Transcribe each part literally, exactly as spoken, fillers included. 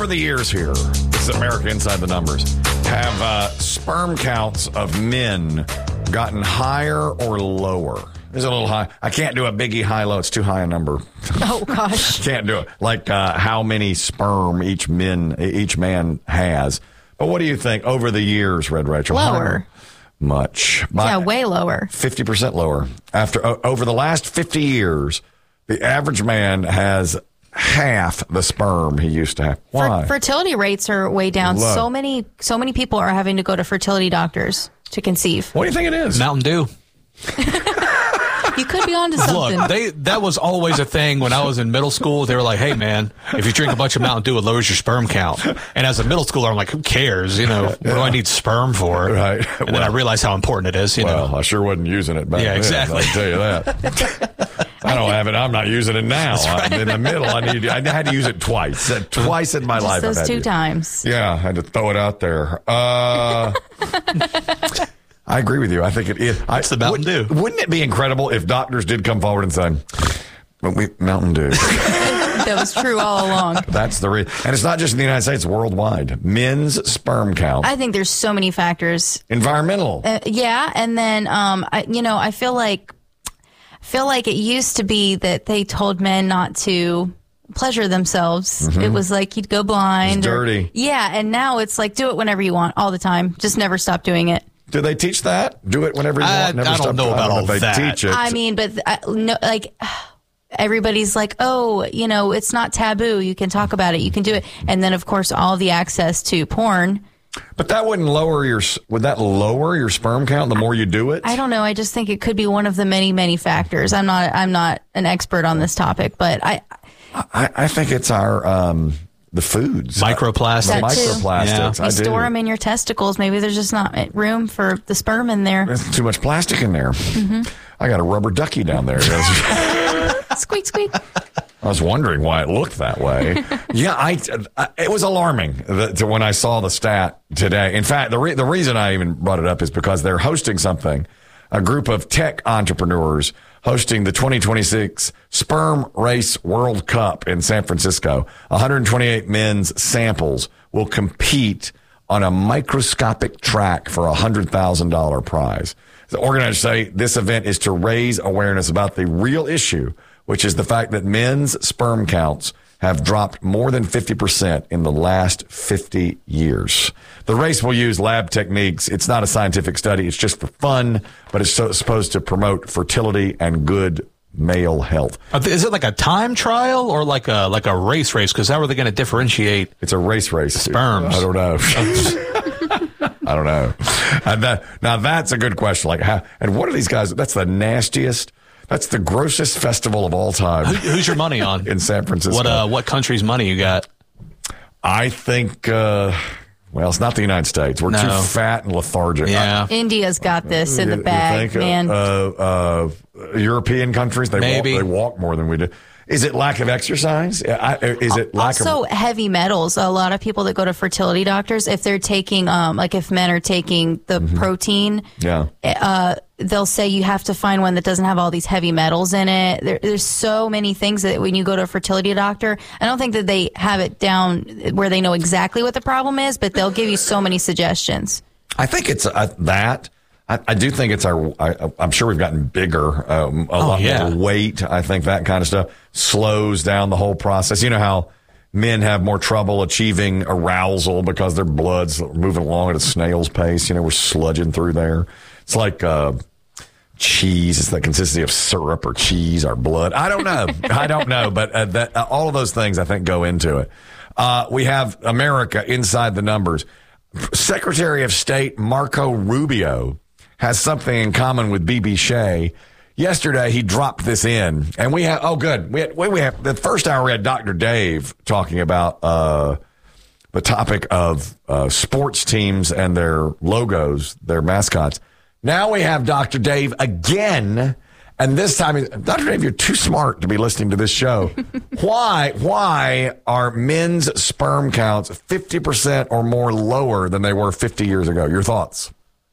over the years here, this is America Inside the Numbers, have uh, sperm counts of men gotten higher or lower? It's a little high. I can't do a biggie high-low. It's too high a number. Oh, gosh. Can't do it. Like uh, how many sperm each men, each man has. But what do you think over the years, Red Rachel? Lower. Higher? Much. By yeah, way lower. fifty percent lower. After uh, over the last fifty years, the average man has half the sperm he used to have. Why? Fer- fertility rates are way down. Low. So many, so many people are having to go to fertility doctors to conceive. What do you think it is? Mountain Dew. You could be onto something. Look, they that was always a thing when I was in middle school. They were like, hey, man, if you drink a bunch of Mountain Dew, it lowers your sperm count. And as a middle schooler, I'm like, who cares? You know, what Yeah. do I need sperm for? Right. And Well- then I realized how important it is, you Well, know. I sure wasn't using it back Yeah, then. exactly. I can tell you that. I don't have it. I'm not using it now. I'm in the middle. I need. I had to use it twice. Uh, Twice in my Just life. I've those had two to. times. Yeah, I had to throw it out there. Uh, I agree with you. I think it is. It's the Mountain Dew. Wouldn't it be incredible if doctors did come forward and say, "But we Mountain Dew." That was true all along. That's the reason. And it's not just in the United States, worldwide. Men's sperm count. I think there's so many factors. Environmental. Uh, yeah, and then um, I, you know, I feel like feel like it used to be that they told men not to pleasure themselves. It was like you'd go blind. It's or- dirty. yeah, and now it's like do it whenever you want, all the time. Just never stop doing it. Do they teach that? Do it whenever you I- want. Never I don't stop. know about know all if they that. teach it. I mean, but I, no, like everybody's like, oh, you know, it's not taboo. You can talk about it. You can do it. And then, of course, all the access to porn. But that wouldn't lower your. Would that lower your sperm count the more you do it? I don't know. I just think it could be one of the many, many factors. I'm not. I'm not an expert on this topic, but I. I, I think it's our um, the foods, Microplastics. the That too. microplastics. Yeah. I You do. store them in your testicles. Maybe there's just not room for the sperm in there. There's too much plastic in there. Mm-hmm. I got a rubber ducky down there. Squeak, squeak. I was wondering why it looked that way. Yeah, I, I it was alarming that, when I saw the stat today. In fact, the re, the reason I even brought it up is because they're hosting something, a group of tech entrepreneurs hosting the twenty twenty-six Sperm Race World Cup in San Francisco. one hundred twenty-eight men's samples will compete on a microscopic track for a one hundred thousand dollars prize. The organizers say this event is to raise awareness about the real issue, which is the fact that men's sperm counts have dropped more than fifty percent in the last fifty years. The race will use lab techniques. It's not a scientific study. It's just for fun, but it's so, supposed to promote fertility and good male health. Is it like a time trial or like a like a race race? Because how are they going to differentiate? It's a race race. Sperms. I don't know. I don't know. And that, now that's a good question. Like, how, and what are these guys? That's the nastiest. That's the grossest festival of all time. Who, who's your money on? In San Francisco. What uh, what country's money you got? I think, uh, well, it's not the United States. We're No. too fat and lethargic. Yeah. India's got this in You- the you bag, think, uh, man. Uh, uh, European countries, they walk, Maybe. they walk more than we do. Is it lack of exercise? I, is it lack also, of... heavy metals. A lot of people that go to fertility doctors, if they're taking, um, like if men are taking the protein, Yeah. uh, they'll say you have to find one that doesn't have all these heavy metals in it. There, there's so many things that when you go to a fertility doctor, I don't think that they have it down where they know exactly what the problem is, but they'll give you so many suggestions. I think it's uh, that. I, I do think it's our. I, I'm sure we've gotten bigger, um, a lot yeah. more weight. I think that kind of stuff slows down the whole process. You know how men have more trouble achieving arousal because their blood's moving along at a snail's pace. You know, we're sludging through there. It's like uh, cheese. It's the consistency of syrup or cheese or blood. I don't know. I don't know. But uh, that, uh, all of those things, I think, go into it. Uh, we have America inside the numbers. Secretary of State Marco Rubio has something in common with B B Shea. Yesterday, he dropped this in, and we have, oh, good. We had, we, we have, the first hour, we had Doctor Dave talking about uh, the topic of uh, sports teams and their logos, their mascots. Now we have Doctor Dave again, and this time, Doctor Dave, you're too smart to be listening to this show. Why, why are men's sperm counts fifty percent or more lower than they were fifty years ago? Your thoughts?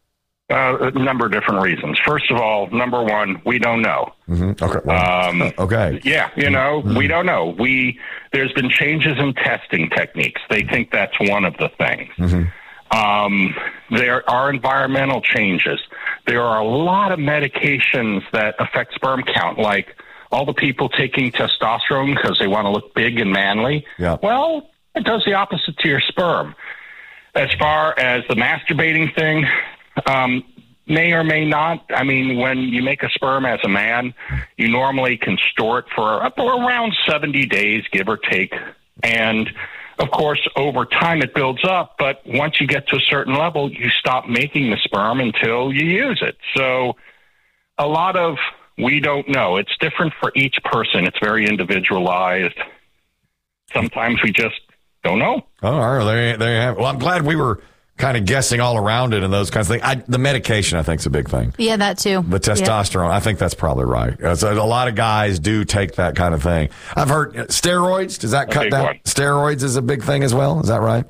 Uh, a number of different reasons. First of all, number one, we don't know. Mm-hmm. Okay. Well, um, okay. Yeah, you know, mm-hmm. we don't know. We there's been changes in testing techniques. They think that's one of the things. Mm-hmm. Um, there are environmental changes. There are a lot of medications that affect sperm count, like all the people taking testosterone because they want to look big and manly. Yeah. Well, it does the opposite to your sperm. As far as the masturbating thing, um, may or may not. I mean, when you make a sperm as a man, you normally can store it for up around seventy days, give or take. And, of course, over time it builds up. But once you get to a certain level, you stop making the sperm until you use it. So a lot of we don't know. It's different for each person. It's very individualized. Sometimes we just don't know. Oh, all right. There, there you have it. Well, I'm glad we were kind of guessing all around it and those kinds of things. I, the medication, I think, is a big thing. Yeah, that too. The testosterone, yeah. I think that's probably right. Uh, so a lot of guys do take that kind of thing. I've heard uh, steroids. Does that a cut down? One. Steroids is a big thing as well. Is that right?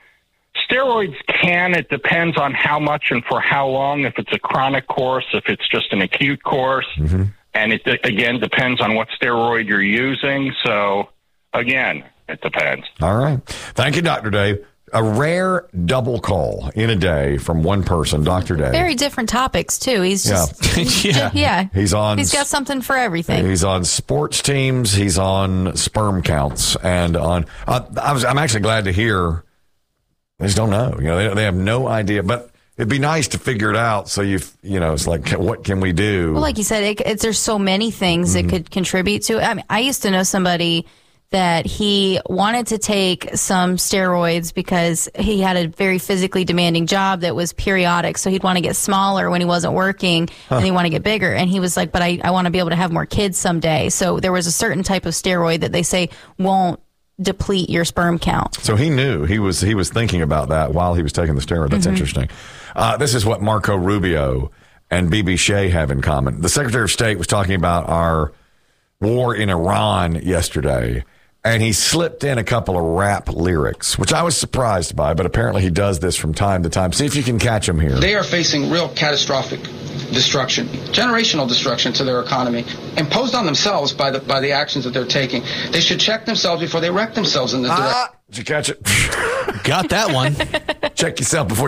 Steroids can. It depends on how much and for how long. If it's a chronic course, if it's just an acute course, mm-hmm. and it again depends on what steroid you're using. So again, it depends. All right. Thank you, Doctor Dave. A rare double call in a day from one person, Doctor Dave. Very different topics, too. He's just, yeah. he's yeah. Just, yeah. He's on. He's got something for everything. He's on sports teams. He's on sperm counts, and on. Uh, I was. I'm actually glad to hear. They just don't know. You know, they, they have no idea. But it'd be nice to figure it out. So you, you know, it's like, what can we do? Well, like you said, it, it's, there's so many things mm-hmm. that could contribute to it. I mean, I used to know somebody that he wanted to take some steroids because he had a very physically demanding job that was periodic. So he'd want to get smaller when he wasn't working huh. and he want to get bigger. And he was like, but I, I want to be able to have more kids someday. So there was a certain type of steroid that they say won't deplete your sperm count. So he knew he was, he was thinking about that while he was taking the steroid. That's mm-hmm. interesting. Uh, this is what Marco Rubio and B B Shea have in common. The Secretary of State was talking about our war in Iran yesterday. And he slipped in a couple of rap lyrics, which I was surprised by, but apparently he does this from time to time. See if you can catch him here. They are facing real catastrophic destruction, generational destruction to their economy, imposed on themselves by the by the actions that they're taking. They should check themselves before they wreck themselves in this ah, direction. Did you catch it? Got that one. Check yourself before